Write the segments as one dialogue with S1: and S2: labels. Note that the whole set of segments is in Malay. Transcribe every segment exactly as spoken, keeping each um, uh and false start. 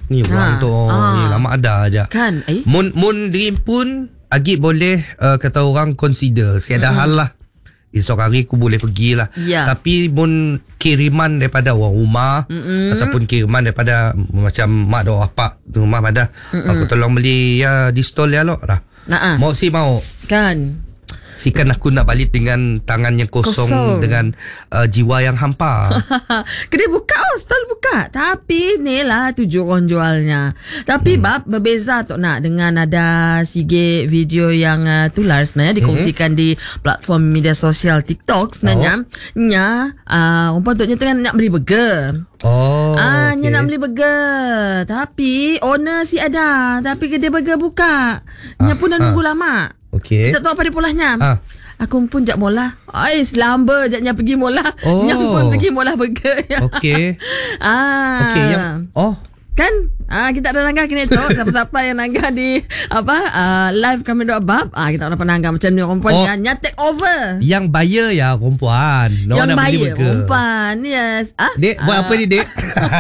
S1: Ni orang
S2: Ha.
S1: tu oh,
S2: Ah.
S1: ni lama ada aja.
S2: Kan eh
S1: Mun mun dream pun Agi boleh uh, kata orang consider. Siada hal lah. Esok hari aku boleh pergi lah.
S2: Ya.
S1: Tapi mun kiriman daripada orang rumah
S2: Mm-mm.
S1: ataupun kiriman daripada macam mak dan bapak rumah pada aku tolong beli ya di stall ya lo lah.
S2: Nah,
S1: Mau si mau.
S2: kan.
S1: Sikan aku nak balik dengan tangan yang kosong,
S2: Kosong.
S1: dengan uh, jiwa yang hampa.
S2: Kedai buka, oh stall buka. Tapi ni lah tujuh orang jualnya. Tapi hmm. bab berbeza tu nak dengan ada sige video yang uh, tular sebenarnya dikongsikan hmm. di platform media sosial TikTok sebenarnya. Oh. Nya, uh, orang patutnya tengah nak beli burger.
S1: Oh.
S2: Ah,
S1: okay.
S2: nya nak beli burger. Tapi owner si ada. Tapi kedai burger buka. Nya pun dah
S1: Ah,
S2: nunggu
S1: ah.
S2: lama.
S1: Okey.
S2: Tak tahu apa dia pulahnya.
S1: Ah.
S2: Aku pun jak mola. Ai, selamba jaknya pergi mola.
S1: Oh.
S2: Nya pun pergi mola burger.
S1: Okey.
S2: ah.
S1: Okey, yang oh.
S2: Kan? Ah, kita ada nanggah kini tu. Siapa-siapa yang nanggah di apa uh, live kami dok bab. Ah, kita ada penanggah macam ni orang puan
S1: Oh.
S2: yang take over.
S1: Yang buyer ya perempuan. No,
S2: yang
S1: nak beli
S2: baik
S1: burger.
S2: umpan. Yes. Ah.
S1: Dek, buat
S2: ah.
S1: apa ni, Dek?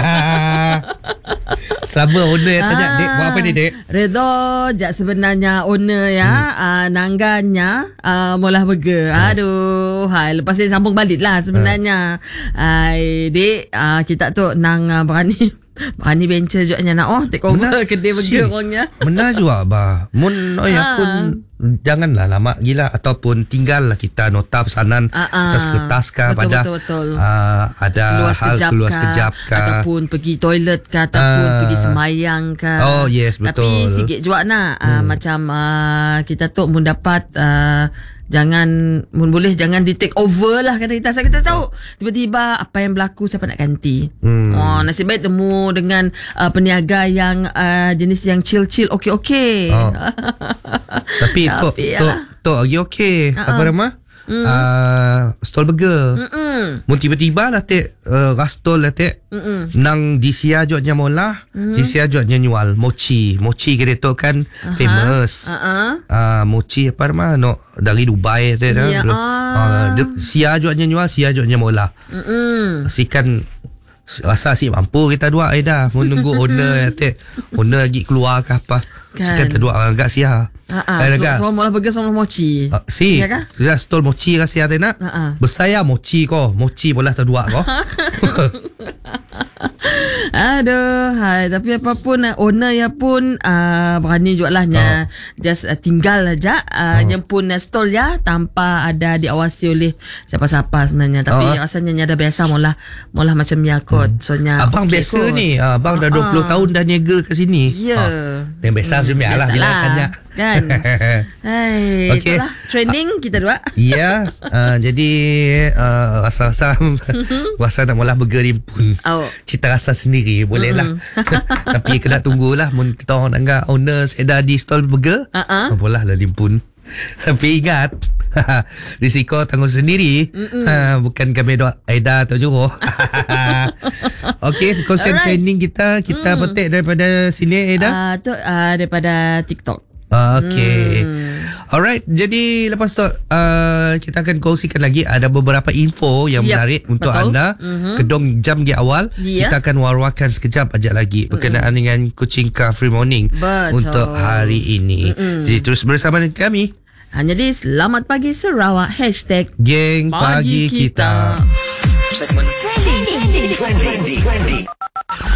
S1: Selama owner yang tanya, Dek, buat apa ni, Dek?
S2: Redo jak sebenarnya owner ya, hmm. uh, nangganya uh, molah burger. Aduh, hai lepas ni sambung balik lah sebenarnya. Hai, Dek, uh, kita tu nang uh, berani berani venture juga nak oh take over kedai burger orangnya.
S1: Benar juga bah. Mun oh ya
S2: Ah.
S1: pun janganlah lama gila ataupun tinggallah kita nota pesanan
S2: Ah, ah.
S1: atas kertas kah
S2: Betul,
S1: pada
S2: betul, betul.
S1: Uh, ada
S2: Keluar
S1: hal
S2: sekejap
S1: keluar
S2: kah,
S1: sekejap kah
S2: ataupun pergi toilet kah, ataupun
S1: Ah.
S2: pergi semayang kah.
S1: Oh, yes, betul.
S2: Tapi sikit juga nak hmm. uh, macam uh, kita tu mun dapat uh, jangan mun boleh jangan di take over lah kata kita. Saya kita tahu tiba-tiba apa yang berlaku siapa nak ganti.
S1: Hmm.
S2: Oh, nasib baik temu dengan uh, peniaga yang uh, jenis yang chill-chill okey-okey.
S1: Oh. Tapi tok
S2: Tapi,
S1: tok
S2: yalah.
S1: tok lagi okey.
S2: Ah,
S1: Apa
S2: ah.
S1: nama? Mm. Uh, stall burger.
S2: Mm-mm.
S1: Mun tiba-tiba lah tek uh, rastol lah tek
S2: Mm-mm.
S1: nang disia jodnya mola, mm-hmm. disia jodnya nyual mochi. Mochi kira tu kan
S2: Aha.
S1: famous.
S2: Uh-uh.
S1: Ah, mochi apa nama no dari Dubai tu
S2: Ya,
S1: kan.
S2: ah.
S1: Ah, sia jodnya nyual, sia jodnya mola.
S2: Mm-mm.
S1: Sikan rasa si mampu kita dua Aida menunggu owner ya tek. Owner lagi keluar ke apa.
S2: Kan.
S1: Sikan kita dua agak sia.
S2: Ha ah. So, so mola burger sama mochi.
S1: Uh, si,
S2: Ya kah?
S1: kita stol mochi kasi ate nak.
S2: Ha-ha.
S1: Bersaya mochi ko, mochi bola terdua ko.
S2: Aduh, hai, tapi apapun uh, owner ya pun uh, berani jualahnya. Oh. Just uh, tinggal aja uh, oh. yang pun uh, stall ya tanpa ada diawasi oleh siapa-siapa sebenarnya. Tapi
S1: Oh.
S2: rasanya nya dah biasa molah molah macam ya kot. Hmm. So nya
S1: Abang
S2: okay
S1: biasa
S2: kot.
S1: ni, abang dah dua puluh
S2: Ah.
S1: tahun dah niaga kat sini.
S2: Ya.
S1: Ah, yang biasa macam biasa lah bila tanya.
S2: Kan. Hai,
S1: Okey.
S2: itulah training kita dua.
S1: Ya, uh, jadi uh, rasa-rasa rasa nak mula burger ni pun
S2: Oh.
S1: cita rasa sendiri boleh lah. Tapi kena tunggulah mun kita orang nak owner ada di stall burger.
S2: Uh-uh.
S1: Boleh lah limpun. Tapi ingat risiko tanggung sendiri. Ha, bukan kami doa Aida atau Johor. Okey, konsep
S2: Alright.
S1: training kita kita mm. petik daripada sini Aida.
S2: Uh, tu uh, daripada TikTok.
S1: Okay.
S2: Hmm.
S1: Alright. Jadi lepas tu uh, kita akan kongsikan lagi ada beberapa info yang
S2: Yep,
S1: menarik untuk
S2: betul.
S1: anda.
S2: Mm-hmm.
S1: Kedong jam di awal
S2: Yeah.
S1: kita akan war-warkan sekejap aja lagi berkenaan mm. dengan Kuching Car Free Morning
S2: Betul.
S1: untuk hari ini.
S2: Mm-mm.
S1: Jadi terus bersama dengan kami.
S2: Hanya di Selamat Pagi Sarawak Hashtag
S1: Geng Pagi,
S2: Pagi
S1: kita.
S2: Kita.
S3: Segmen Trendy. Trendy. Trendy.